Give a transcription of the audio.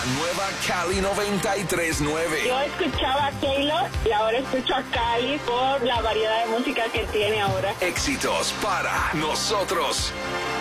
Nueva Cali 93.9. Yo escuchaba a Taylor y ahora escucho a Cali por la variedad de música que tiene ahora. Éxitos para nosotros.